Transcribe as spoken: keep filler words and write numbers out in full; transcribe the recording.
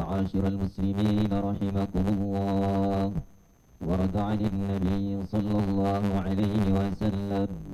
معاشر المسلمين رحمكم الله. ورد عن النبي صلى الله عليه وسلم